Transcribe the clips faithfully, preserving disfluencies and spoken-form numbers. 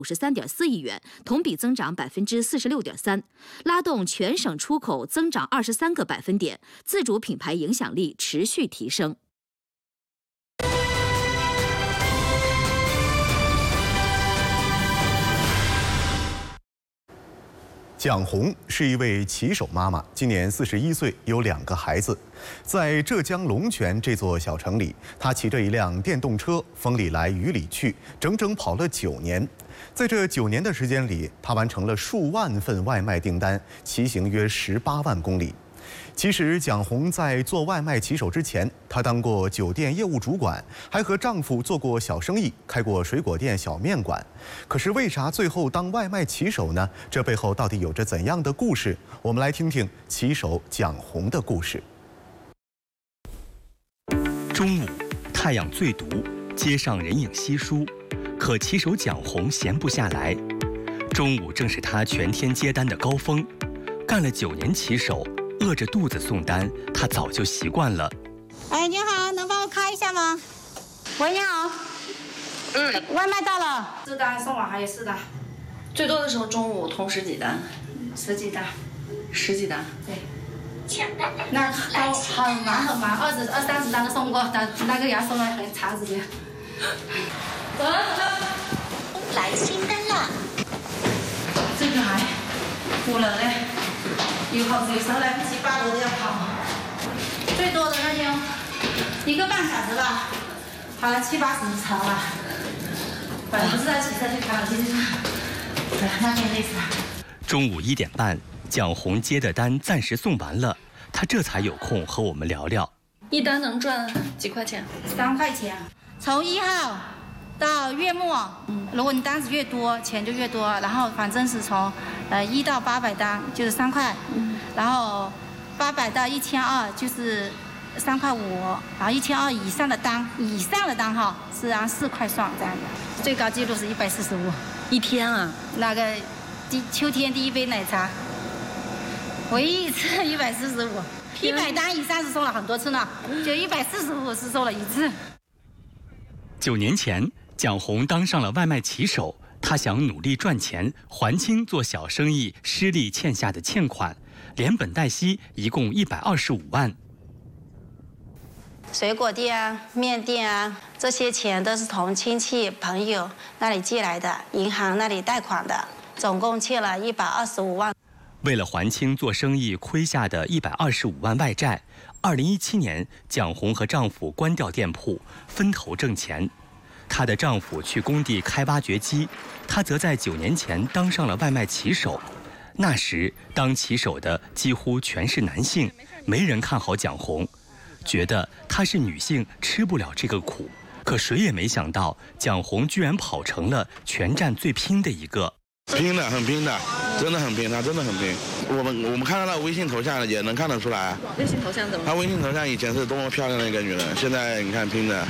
五十三点四亿元，同比增长百分之四十六点三，拉动全省出口增长二十三个百分点，自主品牌影响力持续提升。 蒋红是一位骑手妈妈，今年四十一岁，有两个孩子。在浙江龙泉这座小城里，她骑着一辆电动车，风里来雨里去，整整跑了九年。在这九年的时间里，她完成了数万份外卖订单，骑行约十八万公里。其实，蒋红在做外卖骑手之前，她当过酒店业务主管，还和丈夫做过小生意，开过水果店、小面馆。可是，为啥最后当外卖骑手呢？这背后到底有着怎样的故事？我们来听听骑手蒋红的故事。 中午，太阳最毒，街上人影稀疏，可骑手蒋红闲不下来。中午正是她全天接单的高峰，干了九年骑手。饿着肚子送单，他早就习惯了。 哎，你好，能帮我开一下吗？喂，你好。嗯，外卖到了。 四单送完还有四单，最多的时候中午同时几单？十几单。十几单？对。那都很忙很忙，二十二三十单都送过，那那个牙送来很长时间。 来新单了。 这个还不冷嘞。有好有时候来七八楼都要跑，最多的那天一个半小时吧，跑了七八十层吧。本来不是在骑车去跑，其实对那天累死了。 中午一点半，蒋红接的单暂时送完了，她这才有空和我们聊聊。 一单能赚几块钱？ 三块钱。从一号到月末，嗯，如果你单子越多，钱就越多。然后反正是从呃一到八百单就是三块，嗯，然后八百到一千二就是三块五，然后一千二以上的单，以上的单哈是按四块算这样的。最高记录是一百四十五一天啊。 那个第秋天第一杯奶茶，唯一一次一百四十五，一百单以上是送了很多次呢，就一百四十五是送了一次。 九年前。蒋红当上了外卖骑手，她想努力赚钱，还清做小生意失利欠下的欠款，连本带息一共一百二十五万。 水果店啊、面店啊，这些钱都是从亲戚朋友那里借来的，银行那里贷款的，总共欠了一百二十五万。 为了还清做生意亏下的一百二十五万外债，二零一七年，蒋红和丈夫关掉店铺，分头挣钱。她的丈夫去工地开挖掘机，她则在九年前当上了外卖骑手。那时当骑手的几乎全是男性，没人看好蒋红，觉得她是女性吃不了这个苦。可谁也没想到，蒋红居然跑成了全站最拼的一个。 拼的很拼的，真的很拼，她真的很拼。我们我们看到她微信头像也能看得出来。 微信头像怎么？ 她微信头像以前是多么漂亮的一个女人，现在你看拼的。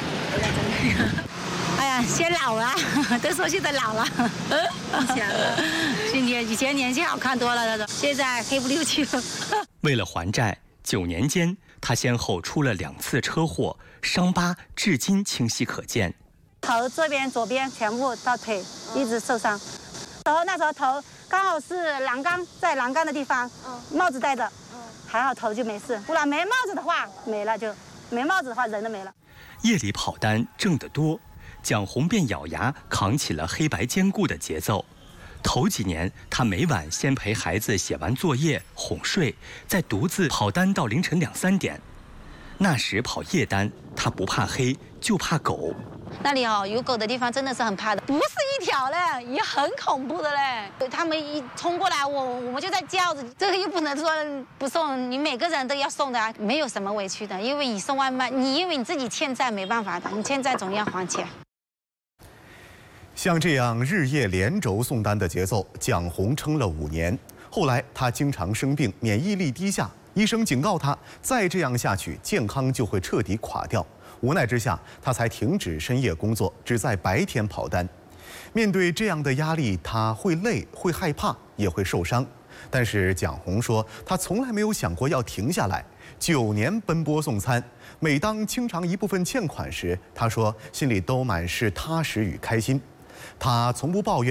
哎呀，先老了，都说现在老了。 以前呢？ 今年以前年轻好看多了，现在黑不溜秋。 为了还债，九年间她先后出了两次车祸，伤疤至今清晰可见。 头这边左边全部到腿一直受伤，然后那时候头刚好是栏杆，在栏杆的地方，帽子戴着，还好头就没事，不然没帽子的话没了，就没帽子的话人都没了。 夜里跑单挣得多，蒋红便咬牙扛起了黑白兼顾的节奏。头几年，她每晚先陪孩子写完作业哄睡，再独自跑单到凌晨两三点。那时跑夜单，她不怕黑，就怕狗。 那里哦，有狗的地方真的是很怕的，不是一条嘞，也很恐怖的嘞。他们一冲过来，我我们就在叫着，这个又不能说不送，你每个人都要送的啊，没有什么委屈的，因为你送外卖，你因为你自己欠债没办法的，你欠债总要还钱。 像这样日夜连轴送单的节奏，蒋红撑了五年。后来她经常生病，免疫力低下，医生警告她，再这样下去，健康就会彻底垮掉。无奈之下，她才停止深夜工作，只在白天跑单。面对这样的压力，她会累，会害怕，也会受伤。但是蒋红说，她从来没有想过要停下来。九年奔波送餐，每当清偿一部分欠款时，她说心里都满是踏实与开心。 他从不抱怨。